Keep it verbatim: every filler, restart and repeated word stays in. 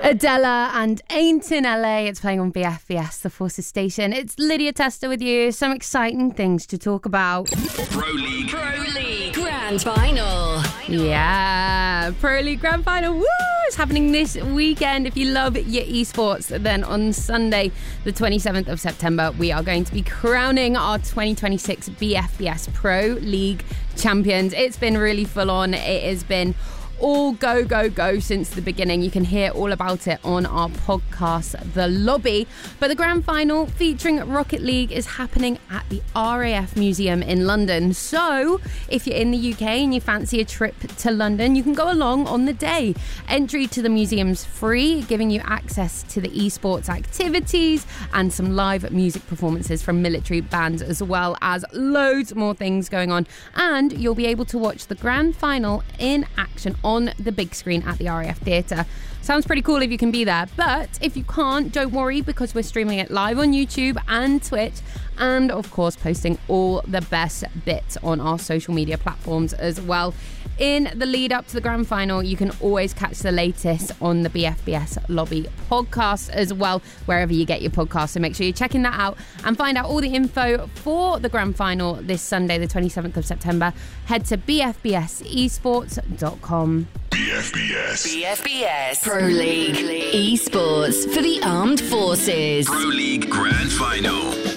Adela and Ain't in L A. It's playing on B F B S, the Forces station. It's Lydia Tester with you. Some exciting things to talk about. Pro League. Pro League Grand Final. Yeah, Pro League Grand Final. Woo! It's happening this weekend. If you love your esports, then on Sunday, the twenty-seventh of September, we are going to be crowning our twenty twenty-six B F B S Pro League champions. It's been really full on. It has been all go, go, go since the beginning. You can hear all about it on our podcast, The Lobby. But the grand final featuring Rocket League is happening at the R A F Museum in London. So if you're in the U K and you fancy a trip to London, you can go along on the day. Entry to the museum's free, giving you access to the esports activities and some live music performances from military bands, as well as loads more things going on. And you'll be able to watch the grand final in action on the big screen at the R A F Theatre. Sounds pretty cool if you can be there, but if you can't, don't worry, because we're streaming it live on YouTube and Twitch, and of course posting all the best bits on our social media platforms as well. In the lead up to the grand final, you can always catch the latest on the B F B S Lobby podcast as well, wherever you get your podcasts. So make sure you're checking that out and find out all the info for the grand final this Sunday, the twenty-seventh of September. Head to b f b s esports dot com. B F B S. B F B S Pro League Esports for the Armed Forces. Pro League Grand Final.